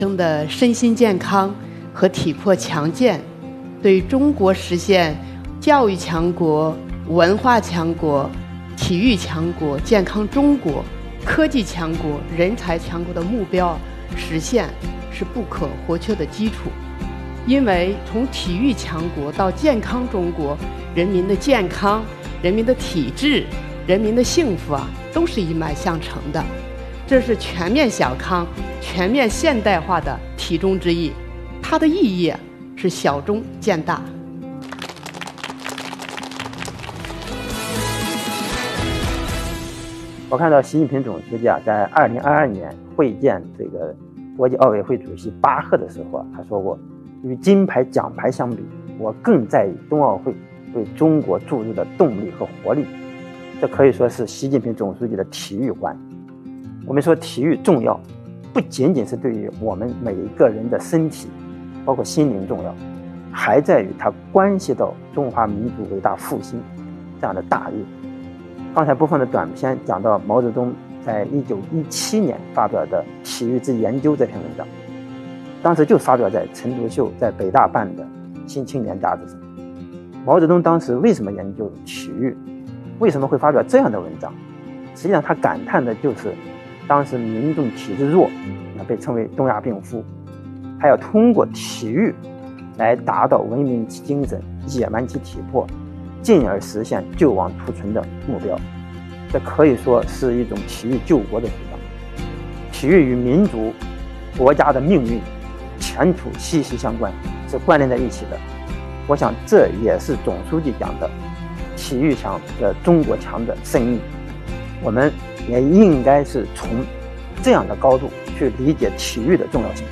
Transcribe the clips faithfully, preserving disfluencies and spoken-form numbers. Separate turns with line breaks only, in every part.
生的身心健康和体魄强健，对中国实现教育强国、文化强国、体育强国、健康中国、科技强国、人才强国的目标实现是不可或缺的基础。因为从体育强国到健康中国，人民的健康、人民的体质、人民的幸福啊，都是一脉相承的。这是全面小康、全面现代化的题中之意，它的意义是小中见大。
我看到习近平总书记啊，在二零二二年会见这个国际奥委会主席巴赫的时候啊，他说过，与金牌奖牌相比，我更在意冬奥会为中国注入的动力和活力。这可以说是习近平总书记的体育观。我们说体育重要，不仅仅是对于我们每一个人的身体，包括心灵重要，还在于它关系到中华民族伟大复兴这样的大业。刚才播放的短片讲到毛泽东在一九一七年发表的《体育之研究》这篇文章，当时就发表在陈独秀在北大办的《新青年》杂志上。毛泽东当时为什么研究体育，为什么会发表这样的文章？实际上他感叹的就是当时民众体质弱，被称为东亚病夫，还要通过体育来达到文明其精神、野蛮其体魄，进而实现救亡图存的目标。这可以说是一种体育救国的主张。体育与民族、国家的命运、前途息息相关，是关联在一起的。我想这也是总书记讲的体育强的中国强的深意。我们也应该是从这样的高度去理解体育的重要性。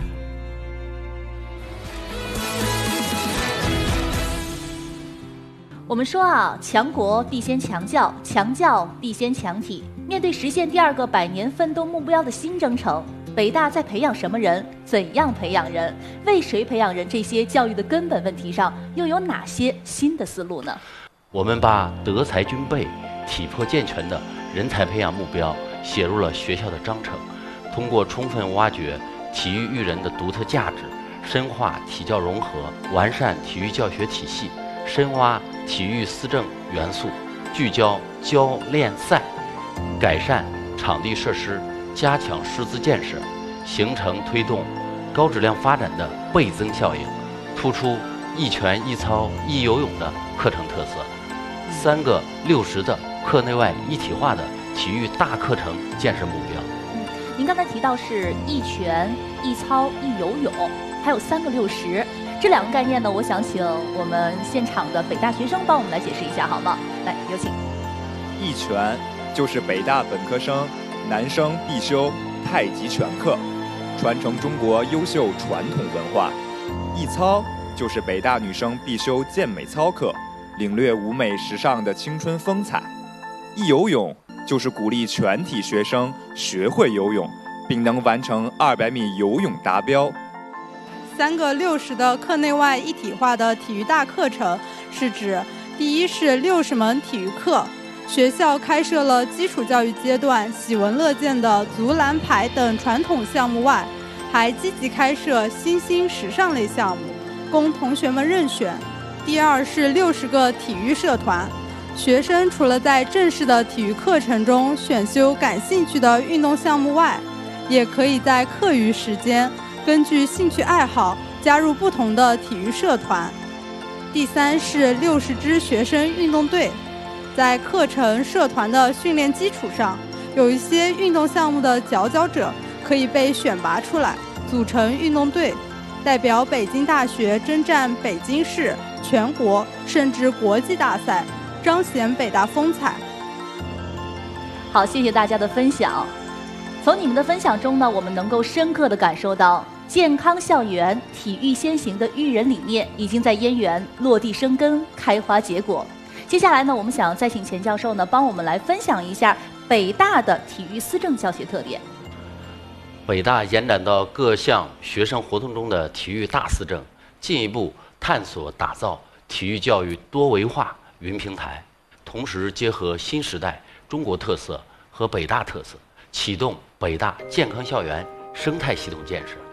我们说啊，强国必先强教，强教必先强体。面对实现第二个百年奋斗目标的新征程，北大在培养什么人、怎样培养人、为谁培养人这些教育的根本问题上，又有哪些新的思路呢？
我们把德才均备、体魄健全的人才培养目标写入了学校的章程，通过充分挖掘体育育人的独特价值，深化体教融合，完善体育教学体系，深挖体育思政元素，聚焦教练赛，改善场地设施，加强师资建设，形成推动高质量发展的倍增效应，突出一拳一操一游泳的课程特色，三个六十的课内外一体化的体育大课程建设目标。
嗯，您刚才提到是一拳一操一游泳，还有三个六十，这两个概念呢，我想请我们现场的北大学生帮我们来解释一下好吗？来，有请。
一拳就是北大本科生男生必修太极拳课，传承中国优秀传统文化。一操就是北大女生必修健美操课，领略舞美时尚的青春风采。一游泳就是鼓励全体学生学会游泳，并能完成二百米游泳达标。
三个六十的课内外一体化的体育大课程，是指第一是六十门体育课，学校开设了基础教育阶段喜闻乐见的足篮排等传统项目外，还积极开设新兴时尚类项目，供同学们任选。第二是六十个体育社团，学生除了在正式的体育课程中选修感兴趣的运动项目外，也可以在课余时间根据兴趣爱好加入不同的体育社团。第三是六十支学生运动队，在课程社团的训练基础上，有一些运动项目的佼佼者可以被选拔出来，组成运动队，代表北京大学征战北京市、全国甚至国际大赛，彰显北大风采。
好，谢谢大家的分享。从你们的分享中呢，我们能够深刻地感受到健康校园、体育先行的育人理念已经在燕园落地生根、开花结果。接下来呢，我们想再请钱教授呢帮我们来分享一下北大的体育思政教学特点。
北大延展到各项学生活动中的体育大思政，进一步探索打造体育教育多维化云平台，同时结合新时代中国特色和北大特色，启动北大健康校园生态系统建设。